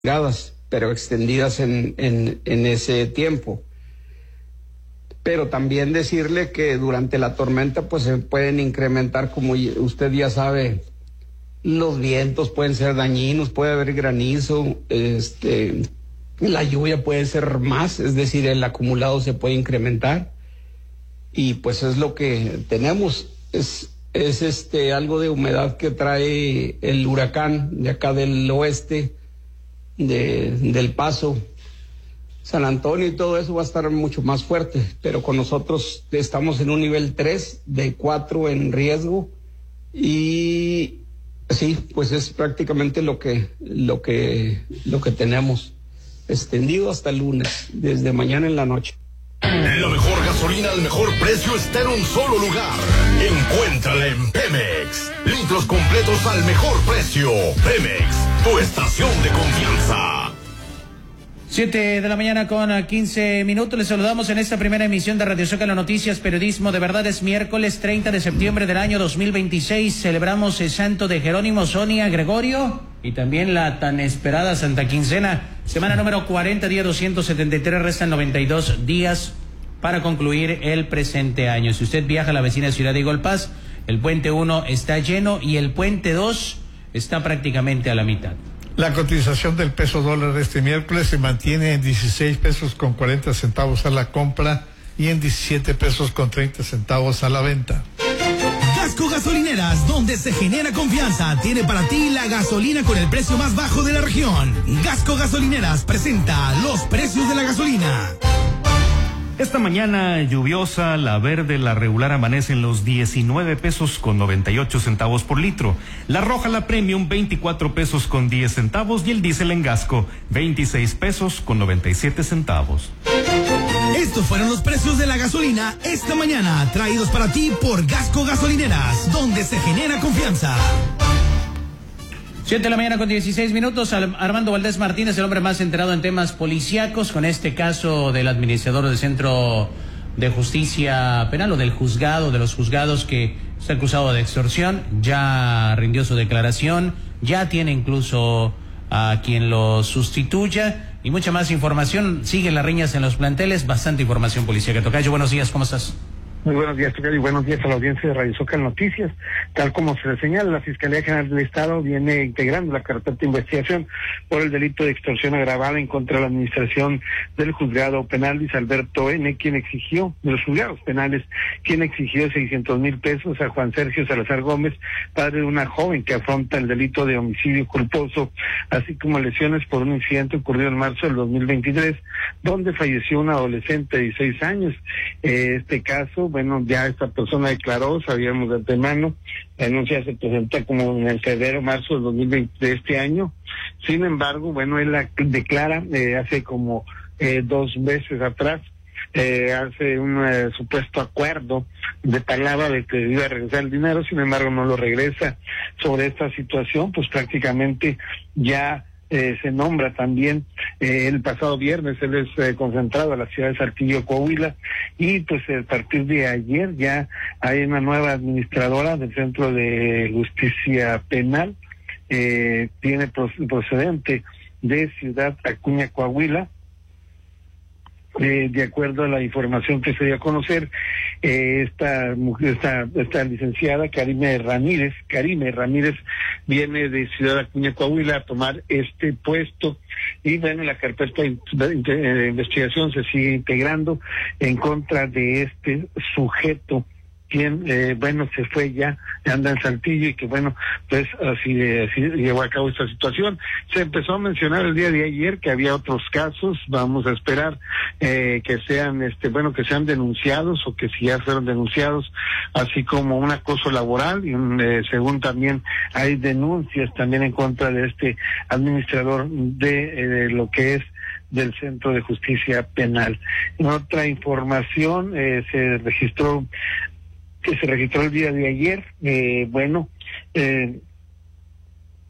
pero extendidas en ese tiempo. Pero también decirle que durante la tormenta pues se pueden incrementar, como usted ya sabe, los vientos pueden ser dañinos, puede haber granizo, la lluvia puede ser más, es decir, el acumulado se puede incrementar, y pues es lo que tenemos, es algo de humedad que trae el huracán de acá del oeste, del Paso, San Antonio, y todo eso va a estar mucho más fuerte, pero con nosotros estamos en un nivel 3 de 4 en riesgo, y sí, pues es prácticamente lo que tenemos extendido hasta el lunes, desde mañana en la noche. La mejor gasolina al mejor precio está en un solo lugar. Encuéntrala en Pemex. Litros completos al mejor precio. Pemex, tu estación de confianza. 7:15 a.m. Les saludamos en esta primera emisión de Radio Zócalo Noticias, Periodismo de Verdad. Es miércoles 30 de septiembre del año 2026. Celebramos el santo de Jerónimo, Sonia, Gregorio y también la tan esperada Santa Quincena. Semana número 40, día 273. Restan 92 días para concluir el presente año. Si usted viaja a la vecina ciudad de Igolpaz, el puente 1 está lleno y el puente 2 está prácticamente a la mitad. La cotización del peso dólar este miércoles se mantiene en 16 pesos con 40 centavos a la compra y en 17 pesos con 30 centavos a la venta. Gasco Gasolineras, donde se genera confianza, tiene para ti la gasolina con el precio más bajo de la región. Gasco Gasolineras presenta los precios de la gasolina. Esta mañana lluviosa, la verde, la regular amanece en los 19 pesos con 98 centavos por litro. La roja, la premium, 24 pesos con 10 centavos y el diésel en Gasco, 26 pesos con 97 centavos. Estos fueron los precios de la gasolina esta mañana, traídos para ti por Gasco Gasolineras, donde se genera confianza. 7:16 a.m. Armando Valdés Martínez, el hombre más enterado en temas policíacos, con este caso del administrador del Centro de Justicia Penal, o del juzgado, de los juzgados, que está acusado de extorsión. Ya rindió su declaración, ya tiene incluso a quien lo sustituya, y mucha más información. Siguen las riñas en los planteles, bastante información policíaca. Tocayo, buenos días, ¿cómo estás? Muy buenos días, Tocayo, y buenos días a la audiencia de Radio Zócalo Noticias. Tal como se le señala, la Fiscalía General del Estado viene integrando la carpeta de investigación por el delito de extorsión agravada en contra de la administración del juzgado penal Luis Alberto N., de los juzgados penales, quien exigió 600,000 pesos a Juan Sergio Salazar Gómez, padre de una joven que afronta el delito de homicidio culposo, así como lesiones por un incidente ocurrido en marzo del 2023, donde falleció una adolescente de 16 años. Este caso, bueno, ya esta persona declaró, sabíamos de antemano, la denuncia se presenta como en el febrero-marzo del 2020 de este año. Sin embargo, bueno, él la declara hace como 2 meses atrás, hace un supuesto acuerdo de palabra de que iba a regresar el dinero, sin embargo no lo regresa. Sobre esta situación, pues prácticamente ya se nombra también el pasado viernes, él es concentrado a la ciudad de Saltillo, Coahuila, y pues a partir de ayer ya hay una nueva administradora del Centro de Justicia Penal, tiene procedente de Ciudad Acuña, Coahuila. De acuerdo a la información que se dio a conocer, esta licenciada Karime Ramírez viene de Ciudad Acuña, Coahuila, a tomar este puesto, y bueno, la carpeta de investigación se sigue integrando en contra de este sujeto, quien, bueno, se fue ya, anda en Saltillo, y que bueno, pues así llevó a cabo esta situación. Se empezó a mencionar el día de ayer que había otros casos, vamos a esperar que sean, que sean denunciados, o que si ya fueron denunciados, así como un acoso laboral, y según también hay denuncias también en contra de este administrador de lo que es del Centro de Justicia Penal. En otra información, se registró el día de ayer,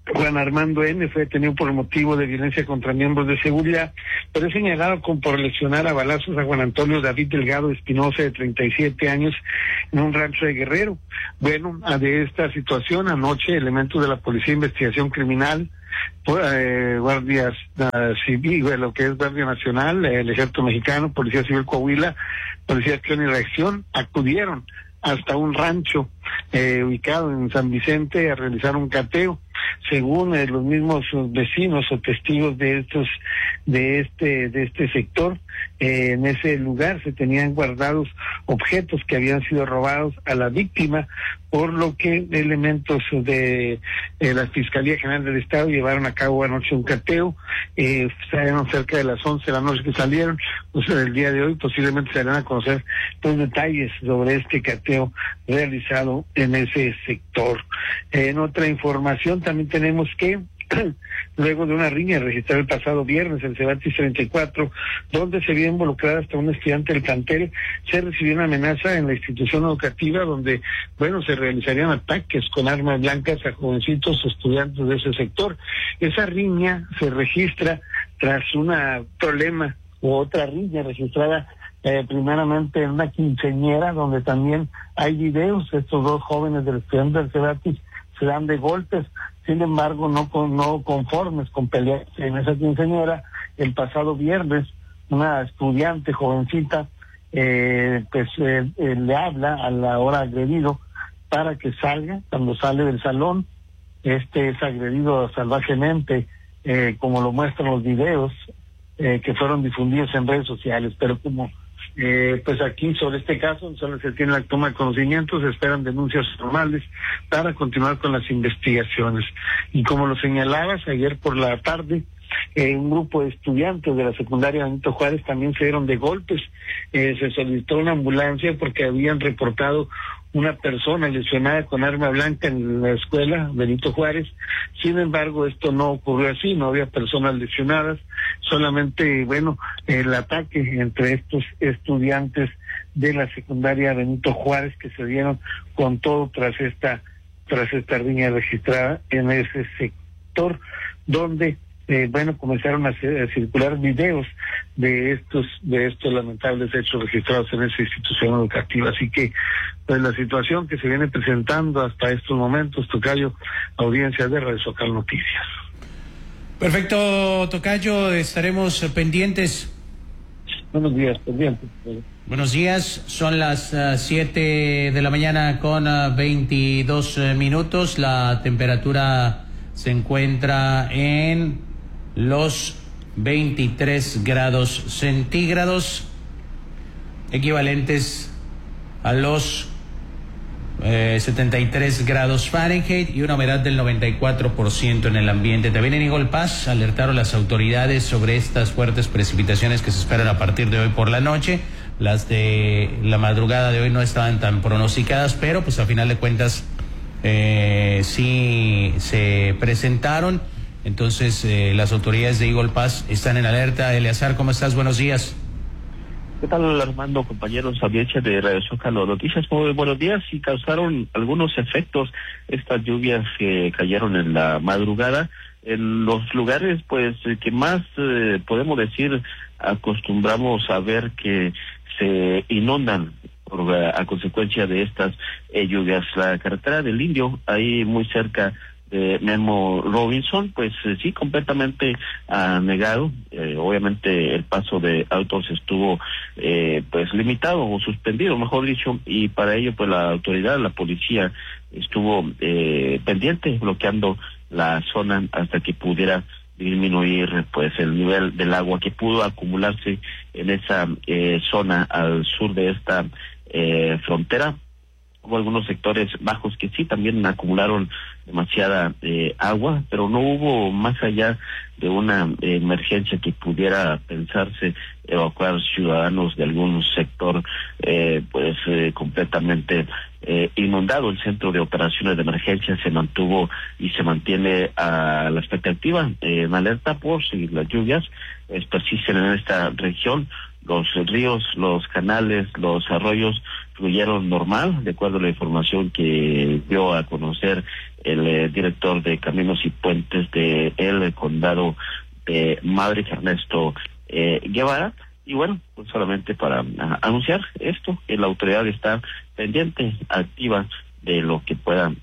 Juan Armando N. fue detenido por el motivo de violencia contra miembros de seguridad, pero es señalado por lesionar a balazos a Juan Antonio David Delgado Espinosa, de 37 años, en un rancho de Guerrero. Bueno, de esta situación, anoche elementos de la Policía de Investigación Criminal, guardias civil, lo que es Guardia Nacional, el Ejército Mexicano, Policía Civil Coahuila, Policía de Acción y Reacción, acudieron hasta un rancho ubicado en San Vicente a realizar un cateo. Según los mismos vecinos o testigos de este sector, en ese lugar se tenían guardados objetos que habían sido robados a la víctima, por lo que elementos de la Fiscalía General del Estado llevaron a cabo anoche un cateo. Salieron cerca de las 11 de la noche que salieron, pues el día de hoy posiblemente se darán a conocer los detalles sobre este cateo realizado en ese sector. En otra información también tenemos que luego de una riña registrada el pasado viernes en Cebatis 34, donde se vio involucrada hasta un estudiante del plantel, se recibió una amenaza en la institución educativa donde, se realizarían ataques con armas blancas a jovencitos estudiantes de ese sector. Esa riña se registra tras un problema u otra riña registrada primeramente en una quinceañera, donde también hay videos. Estos dos jóvenes del estudiante del Cebatis se dan de golpes. Sin embargo, no conformes con pelear en esa quinceañera, el pasado viernes una estudiante jovencita le habla a la hora agredido para que salga. Cuando sale del salón, es agredido salvajemente, como lo muestran los videos que fueron difundidos en redes sociales. Pero como aquí sobre este caso solo se tiene la toma de conocimientos, se esperan denuncias formales para continuar con las investigaciones. Y como lo señalabas, ayer por la tarde un grupo de estudiantes de la secundaria Benito Juárez también se dieron de golpes. Se solicitó una ambulancia porque habían reportado una persona lesionada con arma blanca en la escuela Benito Juárez. Sin embargo, esto no ocurrió así, no había personas lesionadas, solamente, el ataque entre estos estudiantes de la secundaria Benito Juárez, que se dieron con todo tras esta riña registrada en ese sector, donde comenzaron a circular videos de estos lamentables hechos registrados en esa institución educativa. Así que, la situación que se viene presentando hasta estos momentos, tocayo, audiencia de Radio Zócalo Noticias. Perfecto, tocayo, estaremos pendientes. Buenos días, pendientes. Buenos días, son las 7 de la mañana con 22 minutos. La temperatura se encuentra en los 23 grados centígrados, equivalentes a los 73 grados Fahrenheit, y una humedad del 94% en el ambiente. También en Eagle Pass alertaron las autoridades sobre estas fuertes precipitaciones que se esperan a partir de hoy por la noche. Las de la madrugada de hoy no estaban tan pronosticadas, pero a final de cuentas sí se presentaron. Entonces las autoridades de Eagle Pass están en alerta. Eleazar, ¿cómo estás? Buenos días. ¿Qué tal, Armando, compañeros, audiencia de Radio Zócalo Noticias? Muy buenos días. Y causaron algunos efectos estas lluvias que cayeron en la madrugada en los lugares que más podemos decir acostumbramos a ver que se inundan a consecuencia de estas lluvias. La carretera del Indio, ahí muy cerca de Memo Robinson, sí, completamente anegado. Obviamente el paso de autos estuvo limitado o suspendido, mejor dicho, y para ello la autoridad, la policía estuvo pendiente, bloqueando la zona hasta que pudiera disminuir el nivel del agua que pudo acumularse en esa zona al sur de esta frontera. Hubo algunos sectores bajos que sí también acumularon demasiada agua, pero no hubo más allá de una emergencia que pudiera pensarse evacuar ciudadanos de algún sector completamente inundado. El centro de operaciones de emergencia se mantuvo y se mantiene a la expectativa, en alerta por si las lluvias persisten en esta región. Los ríos, los canales, los arroyos fluyeron normal, de acuerdo a la información que dio a conocer el director de Caminos y Puentes de el condado de Madrid, Ernesto Guevara. Y bueno, pues solamente para anunciar esto, que la autoridad está pendiente, activa de lo que pueda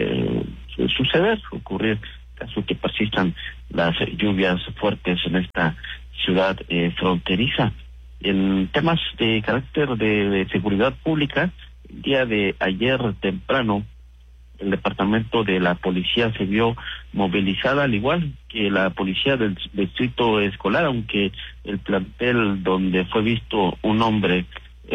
ocurrir, caso que persistan las lluvias fuertes en esta ciudad fronteriza. En temas de carácter de seguridad pública, el día de ayer temprano, el departamento de la policía se vio movilizada, al igual que la policía del distrito escolar, aunque el plantel donde fue visto un hombre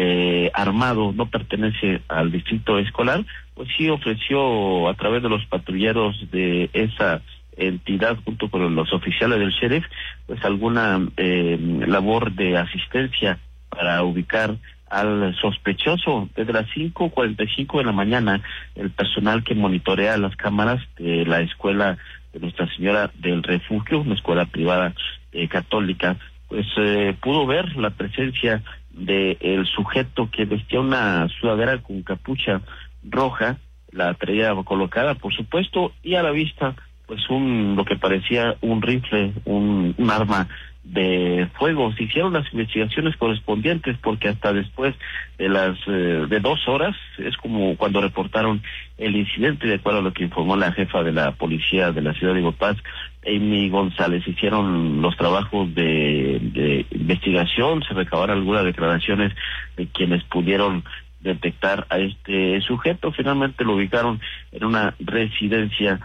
armado no pertenece al distrito escolar, pues sí ofreció a través de los patrulleros de esa entidad junto con los oficiales del sheriff pues alguna labor de asistencia para ubicar al sospechoso. Desde las 5:45 de la mañana, el personal que monitorea las cámaras de la escuela de Nuestra Señora del Refugio, una escuela privada católica, pues pudo ver la presencia de el sujeto que vestía una sudadera con capucha roja, la traía colocada, por supuesto, y a la vista pues lo que parecía un rifle, un arma de fuego. Se hicieron las investigaciones correspondientes porque hasta después de las de 2 horas es como cuando reportaron el incidente, de acuerdo a lo que informó la jefa de la policía de la ciudad de Gopaz, Amy González. Hicieron los trabajos de investigación, se recabaron algunas declaraciones de quienes pudieron detectar a este sujeto. Finalmente lo ubicaron en una residencia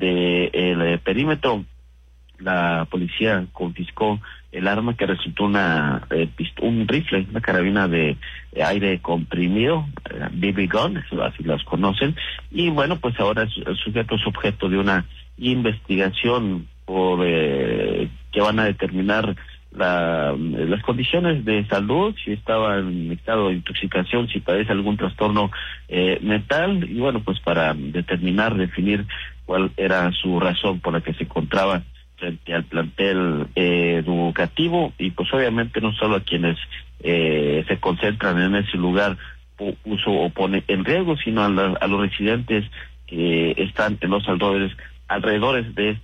del perímetro. La policía confiscó el arma, que resultó un rifle, una carabina de aire comprimido, BB gun, así las conocen, y bueno, pues ahora el sujeto es objeto de una investigación por que van a determinar las condiciones de salud, si estaba en estado de intoxicación, si padece algún trastorno mental, y bueno, pues para definir cuál era su razón por la que se encontraba frente al plantel educativo. Y pues obviamente no solo a quienes se concentran en ese lugar puso o pone en riesgo, sino a los residentes que están en los alrededores de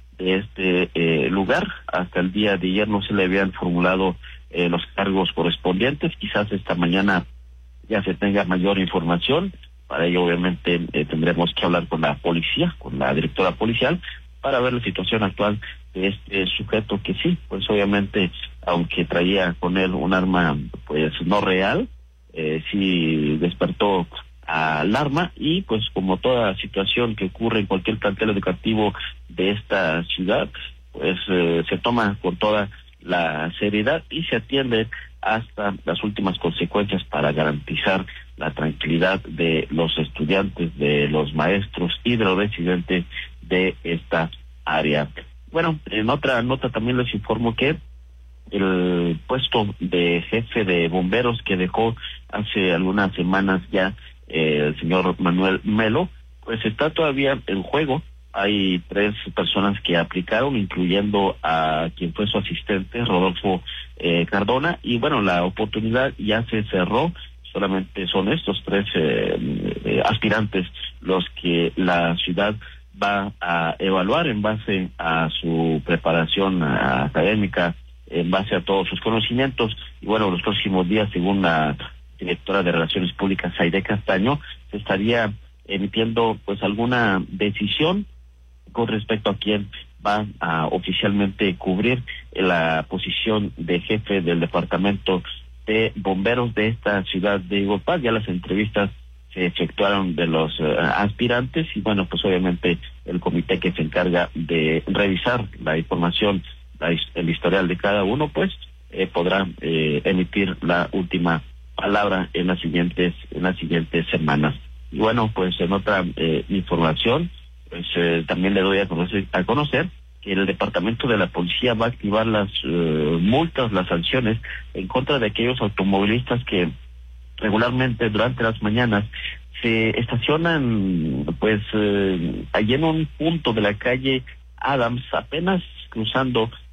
este lugar. Hasta el día de ayer no se le habían formulado los cargos correspondientes. Quizás esta mañana ya se tenga mayor información. Para ello obviamente tendremos que hablar con la policía, con la directora policial, para ver la situación actual de este sujeto que sí, pues obviamente, aunque traía con él un arma pues no real, sí despertó alarma, y pues como toda situación que ocurre en cualquier plantel educativo de esta ciudad, pues se toma con toda la seriedad y se atiende hasta las últimas consecuencias para garantizar la tranquilidad de los estudiantes, de los maestros y de los residentes de esta área. Bueno, en otra nota también les informo que el puesto de jefe de bomberos que dejó hace algunas semanas ya el señor Manuel Melo, pues está todavía en juego. Hay 3 personas que aplicaron, incluyendo a quien fue su asistente, Rodolfo Cardona, y bueno, la oportunidad ya se cerró. Solamente son estos 3 aspirantes los que la ciudad va a evaluar en base a su preparación académica, en base a todos sus conocimientos. Y bueno, los próximos días, según la directora de Relaciones Públicas, Aide Castaño, se estaría emitiendo pues alguna decisión con respecto a quién va a oficialmente cubrir la posición de jefe del departamento de bomberos de esta ciudad de Iguapaz. Ya las entrevistas se efectuaron de los aspirantes, y bueno, pues obviamente el comité que se encarga de revisar la información, el historial de cada uno, pues podrá emitir la última palabra en las siguientes semanas. Y bueno, pues en otra información, pues también le doy a conocer que el departamento de la policía va a activar las multas, las sanciones en contra de aquellos automovilistas que regularmente durante las mañanas se estacionan pues allí en un punto de la calle Adams, apenas cruzando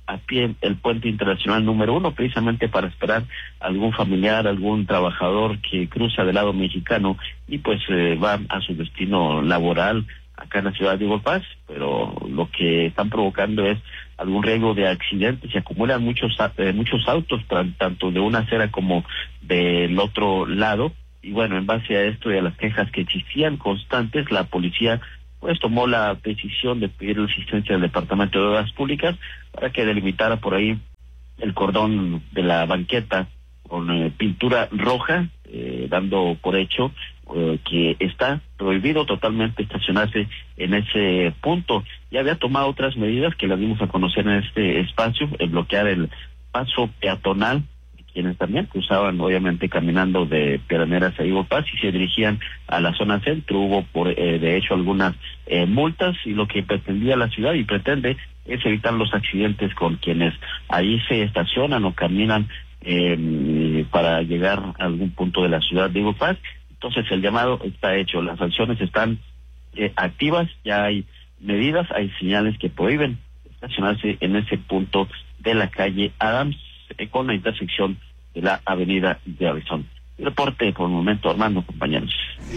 a pie el puente internacional número 1, precisamente para esperar a algún familiar, algún trabajador que cruza del lado mexicano y pues va a su destino laboral acá en la ciudad de Eagle Pass, pero lo que están provocando es algún riesgo de accidentes. Se acumulan muchos autos, tanto de una acera como del otro lado, y bueno, en base a esto y a las quejas que existían constantes, la policía pues tomó la decisión de pedir la asistencia del Departamento de Obras Públicas para que delimitara por ahí el cordón de la banqueta con pintura roja, dando por hecho que está prohibido totalmente estacionarse en ese punto. Ya había tomado otras medidas que las dimos a conocer en este espacio, el bloquear el paso peatonal, quienes también cruzaban obviamente caminando de Peraneras a Eagle Pass y se dirigían a la zona centro. Hubo de hecho algunas multas, y lo que pretendía la ciudad y pretende es evitar los accidentes con quienes ahí se estacionan o caminan para llegar a algún punto de la ciudad de Eagle Pass. Entonces el llamado está hecho, las sanciones están activas, ya hay medidas, hay señales que prohíben estacionarse en ese punto de la calle Adams con la intersección de la avenida de Arizona. El reporte por el momento, Armando, compañeros.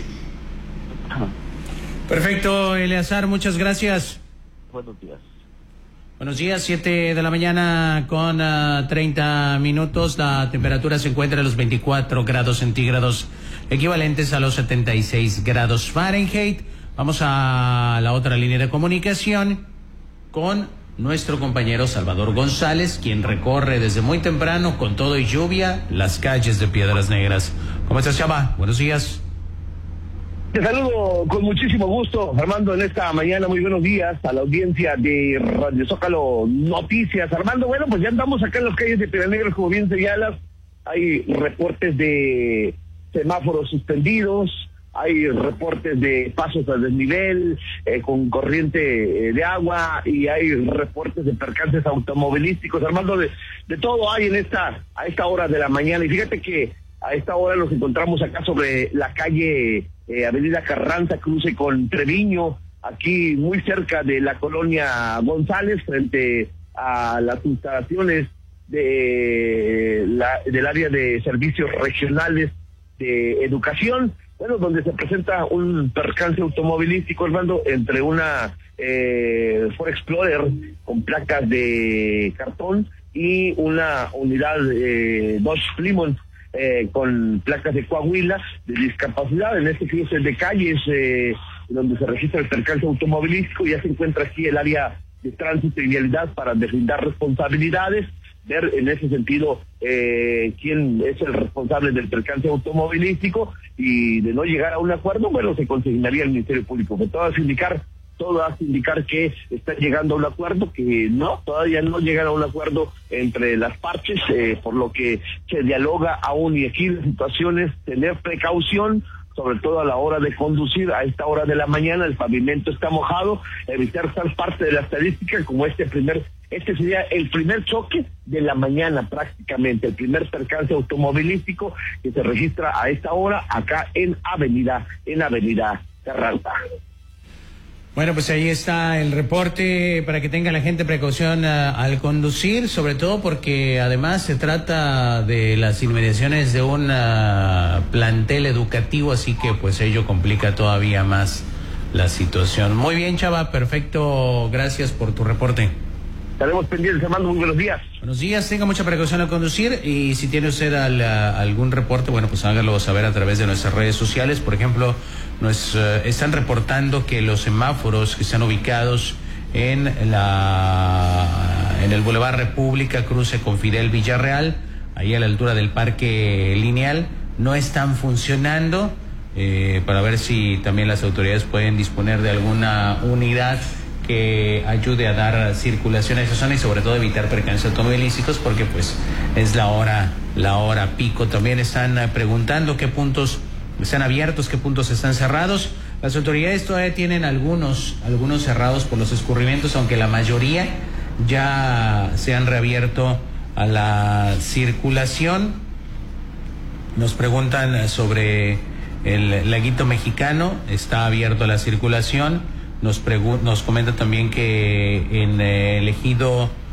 Perfecto, Eleazar, muchas gracias. Buenos días. Buenos días, 7 de la mañana con 30 minutos. La temperatura se encuentra a los 24 grados centígrados, equivalentes a los 76 grados Fahrenheit. Vamos a la otra línea de comunicación con nuestro compañero Salvador González, quien recorre desde muy temprano, con todo y lluvia, las calles de Piedras Negras. ¿Cómo estás, Chava? Buenos días. Te saludo con muchísimo gusto, Armando, en esta mañana. Muy buenos días a la audiencia de Radio Zócalo Noticias. Armando, bueno, pues ya andamos acá en las calles de Piedras Negras, como bien señalas. Hay reportes de semáforos suspendidos, hay reportes de pasos a desnivel con corriente de agua, y hay reportes de percances automovilísticos. Armando, de todo hay a esta hora de la mañana. Y fíjate que a esta hora nos encontramos acá sobre la calle Avenida Carranza, cruce con Treviño, aquí muy cerca de la colonia González, frente a las instalaciones del área de servicios regionales de educación. Bueno, donde se presenta un percance automovilístico, Armando, entre una Ford Explorer con placas de cartón y una unidad Dodge Plymouth con placas de Coahuila, de discapacidad. En este cruce de calles donde se registra el percance automovilístico, ya se encuentra aquí el área de tránsito y vialidad para deslindar responsabilidades, ver en ese sentido quién es el responsable del percance automovilístico, y de no llegar a un acuerdo, bueno, se consignaría el Ministerio Público. Todo hace indicar que están llegando a un acuerdo, que no, todavía no llegan a un acuerdo entre las partes, por lo que se dialoga aún, y aquí la situación es tener precaución, sobre todo a la hora de conducir. A esta hora de la mañana el pavimento está mojado, evitar ser parte de la estadística como este sería el primer choque de la mañana, prácticamente el primer percance automovilístico que se registra a esta hora acá en Avenida Carranza. Bueno, pues ahí está el reporte para que tenga la gente precaución al conducir, sobre todo porque además se trata de las inmediaciones de un plantel educativo, así que pues ello complica todavía más la situación. Muy bien, Chava, perfecto, gracias por tu reporte. Estaremos pendientes, Armando, muy buenos días. Buenos días, tenga mucha precaución al conducir, y si tiene usted algún reporte, bueno, pues hágalo saber a través de nuestras redes sociales. Por ejemplo, nos están reportando que los semáforos que están ubicados en el Boulevard República, cruce con Fidel Villarreal, ahí a la altura del Parque Lineal, no están funcionando, para ver si también las autoridades pueden disponer de alguna unidad que ayude a dar circulación a esa zona, y sobre todo evitar percances automovilísticos, porque pues es la hora pico. También están preguntando qué puntos están abiertos, qué puntos están cerrados. Las autoridades todavía tienen algunos cerrados por los escurrimientos, aunque la mayoría ya se han reabierto a la circulación. Nos preguntan sobre el Laguito Mexicano, está abierto a la circulación. Nos comenta también que en el ejido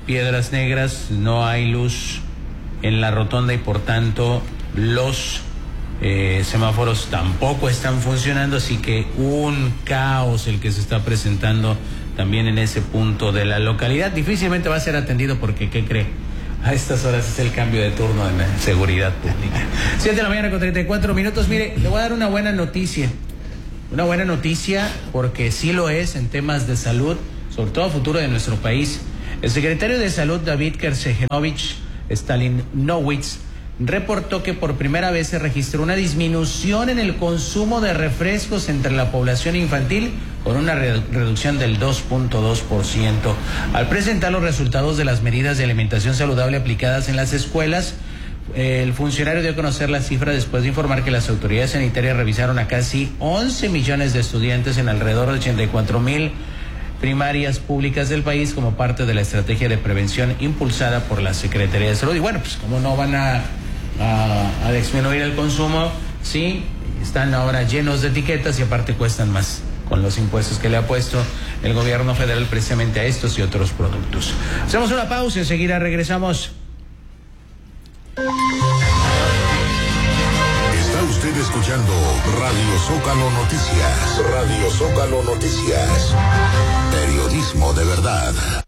Piedras Negras no hay luz en la rotonda y por tanto los semáforos tampoco están funcionando, así que un caos el que se está presentando también en ese punto de la localidad. Difícilmente va a ser atendido porque, ¿qué cree? A estas horas es el cambio de turno en la seguridad pública. 7:34 a.m. Mire, le voy a dar una buena noticia. Una buena noticia porque sí lo es en temas de salud, sobre todo a futuro de nuestro país. El secretario de Salud, David Kersegenovich Stalinowitz, reportó que por primera vez se registró una disminución en el consumo de refrescos entre la población infantil con una reducción del 2.2%. Al presentar los resultados de las medidas de alimentación saludable aplicadas en las escuelas, el funcionario dio a conocer la cifra después de informar que las autoridades sanitarias revisaron a casi 11 millones de estudiantes en alrededor de 84,000 primarias públicas del país como parte de la estrategia de prevención impulsada por la Secretaría de Salud. Y bueno, pues como no van a disminuir el consumo, sí, están ahora llenos de etiquetas y aparte cuestan más con los impuestos que le ha puesto el gobierno federal precisamente a estos y otros productos. Hacemos una pausa y enseguida regresamos. Está usted escuchando Radio Zócalo Noticias. Radio Zócalo Noticias. Periodismo de verdad.